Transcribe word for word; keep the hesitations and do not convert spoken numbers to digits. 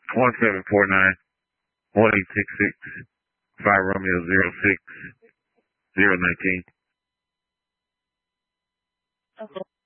one seven four nine, one eight six six, five Romeo zero six, zero nineteen. Okay.